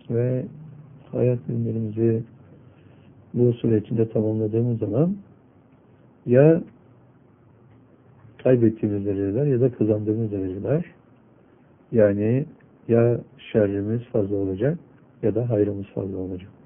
ve hayat ürünlerimizi bu süre içinde tamamladığımız zaman ya kaybettiğimiz dereceler ya da kazandığımız dereceler, yani ya şerrimiz fazla olacak ya da hayrımız fazla olacak.